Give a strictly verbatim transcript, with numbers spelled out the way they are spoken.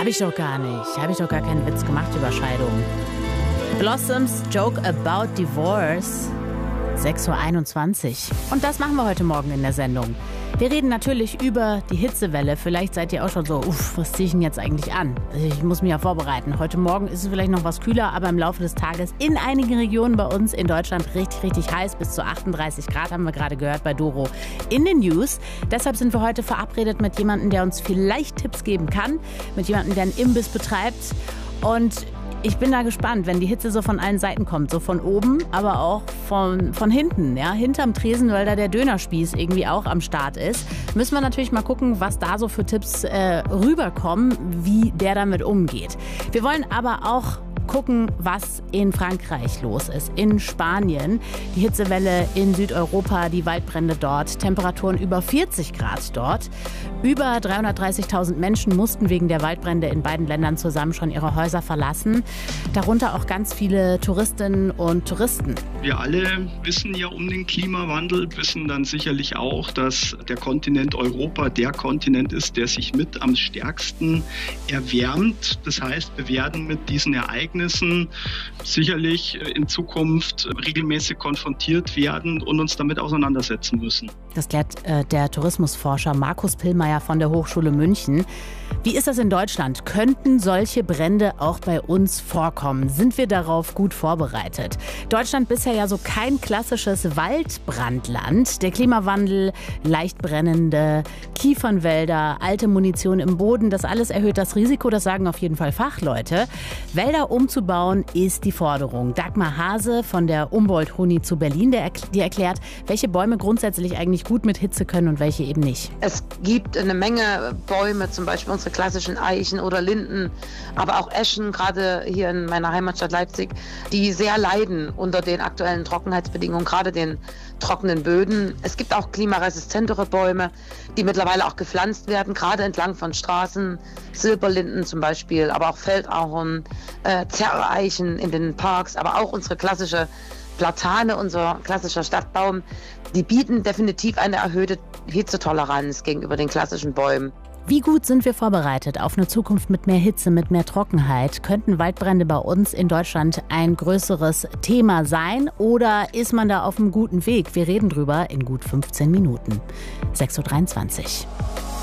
Hab ich doch gar nicht. Hab ich doch gar keinen Witz gemacht über Scheidung. Blossoms Joke About Divorce. sechs Uhr einundzwanzig. Und das machen wir heute Morgen in der Sendung. Wir reden natürlich über die Hitzewelle. Vielleicht seid ihr auch schon so, uff, was ziehe ich denn jetzt eigentlich an? Ich muss mich ja vorbereiten. Heute Morgen ist es vielleicht noch was kühler, aber im Laufe des Tages in einigen Regionen bei uns in Deutschland richtig, richtig heiß. Bis zu achtunddreißig Grad haben wir gerade gehört bei Doro in den News. Deshalb sind wir heute verabredet mit jemandem, der uns vielleicht Tipps geben kann. Mit jemandem, der einen Imbiss betreibt. Und ich bin da gespannt, wenn die Hitze so von allen Seiten kommt, so von oben, aber auch von, von hinten, ja, hinterm Tresen, weil da der Dönerspieß irgendwie auch am Start ist. Müssen wir natürlich mal gucken, was da so für Tipps äh, rüberkommen, wie der damit umgeht. Wir wollen aber auch gucken, was in Frankreich los ist, in Spanien. Die Hitzewelle in Südeuropa, die Waldbrände dort, Temperaturen über vierzig Grad dort. Über dreihundertdreißigtausend Menschen mussten wegen der Waldbrände in beiden Ländern zusammen schon ihre Häuser verlassen. Darunter auch ganz viele Touristinnen und Touristen. Wir alle wissen ja um den Klimawandel, wissen dann sicherlich auch, dass der Kontinent Europa der Kontinent ist, der sich mit am stärksten erwärmt. Das heißt, wir werden mit diesen Ereignissen sicherlich in Zukunft regelmäßig konfrontiert werden und uns damit auseinandersetzen müssen. Das klärt äh, der Tourismusforscher Markus Pillmeier von der Hochschule München. Wie ist das in Deutschland? Könnten solche Brände auch bei uns vorkommen? Sind wir darauf gut vorbereitet? Deutschland bisher ja so kein klassisches Waldbrandland. Der Klimawandel, leicht brennende Kiefernwälder, alte Munition im Boden, das alles erhöht das Risiko, das sagen auf jeden Fall Fachleute. Wälder umzubauen ist die Forderung. Dagmar Hase von der Humboldt-Uni zu Berlin, der, die erklärt, welche Bäume grundsätzlich eigentlich gut mit Hitze können und welche eben nicht. Es gibt eine Menge Bäume, zum Beispiel unsere klassischen Eichen oder Linden, aber auch Eschen, gerade hier in meiner Heimatstadt Leipzig, die sehr leiden unter den aktuellen Trockenheitsbedingungen, gerade den trockenen Böden. Es gibt auch klimaresistentere Bäume, die mittlerweile auch gepflanzt werden, gerade entlang von Straßen, Silberlinden zum Beispiel, aber auch Feldahorn, äh, Zerreichen in den Parks, aber auch unsere klassische Platane, unser klassischer Stadtbaum, die bieten definitiv eine erhöhte Hitzetoleranz gegenüber den klassischen Bäumen. Wie gut sind wir vorbereitet auf eine Zukunft mit mehr Hitze, mit mehr Trockenheit? Könnten Waldbrände bei uns in Deutschland ein größeres Thema sein oder ist man da auf einem guten Weg? Wir reden drüber in gut fünfzehn Minuten. sechs Uhr dreiundzwanzig.